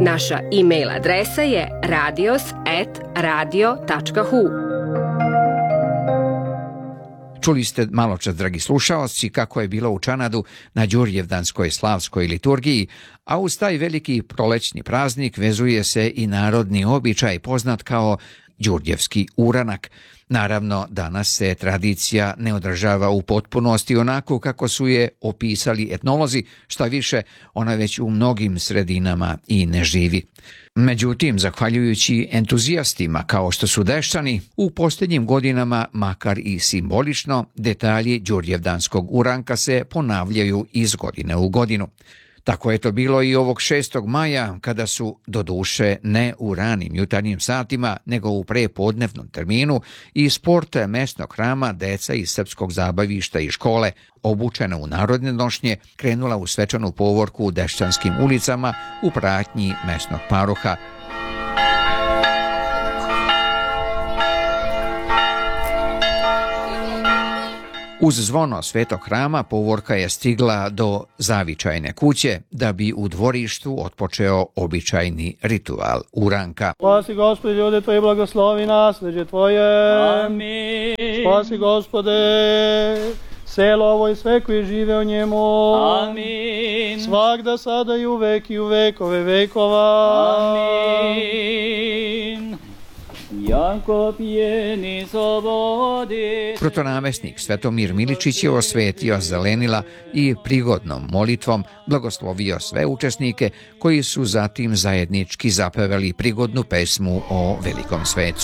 Naša e-mail adresa je radios@radio.hu. Čuli ste maločas, dragi slušaoci, kako je bilo u Čanadu na Đurđevdanskoj slavskoj liturgiji, a uz taj veliki prolećni praznik vezuje se i narodni običaj poznat kao Đurđevski uranak. Naravno, danas se tradicija ne održava u potpunosti onako kako su je opisali etnolozi, šta više, ona već u mnogim sredinama i ne živi. Međutim, zahvaljujući entuzijastima kao što su Deščani, u posljednjim godinama, makar i simbolično, detalji Đurđevdanskog uranka se ponavljaju iz godine u godinu. Tako je to bilo i ovog 6. maja, kada su, doduše ne u ranim jutarnjim satima, nego u prepodnevnom terminu, iz porte mesnog hrama deca iz srpskog zabavišta i škole, obučena u narodne nošnje, krenula u svečanu povorku u Dešćanskim ulicama u pratnji mesnog paroha. Uz zvono Svetog hrama povorka je stigla do zavičajne kuće da bi u dvorištu otpočeo običajni ritual uranka. Spasi Gospode ljude Tvoje, blagoslovi nasleđe Tvoje. Amin. Spasi Gospode selo ovo i sve koji žive o njemu. Amin. Svagda sada i u vekove vekova. Amin. Jako pjeni slobodi. Protonamestnik Svetomir Miličić je osvetio zelenila i prigodnom molitvom blagoslovio sve učesnike koji su zatim zajednički zapevali prigodnu pesmu o velikom svecu.